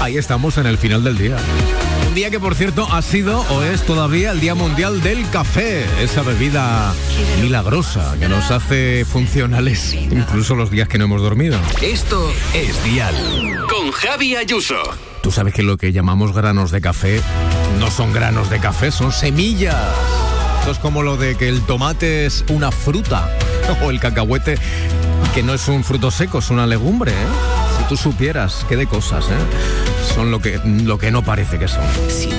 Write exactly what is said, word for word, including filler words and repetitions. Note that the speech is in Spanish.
Ahí estamos en el final del día. Un día que, por cierto, ha sido o es todavía el Día Mundial del Café, esa bebida milagrosa que nos hace funcionales incluso los días que no hemos dormido. Esto es Dial con Javi Ayuso. Tú sabes que lo que llamamos granos de café no son granos de café, son semillas. Esto es como lo de que el tomate es una fruta o el cacahuete que no es un fruto seco, es una legumbre, ¿eh? Si tú supieras qué de cosas, ¿eh? Son lo que, lo que no parece que son.